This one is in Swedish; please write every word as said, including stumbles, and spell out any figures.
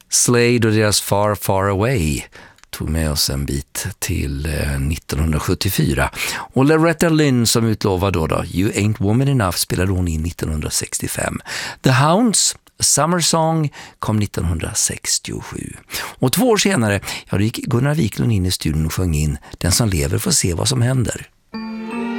Slade och deras Far Far Away tog med oss en bit till eh, nittonhundrasjuttiofyra. Och Loretta Lynn som utlovade då, då You Ain't Woman Enough spelade hon in nittonhundrasextiofem. The Hounds Summer Song kom nittonhundrasextiosju. Och två år senare, ja, då gick Gunnar Wiklund in i studion och sjöng in Den som lever får se vad som händer.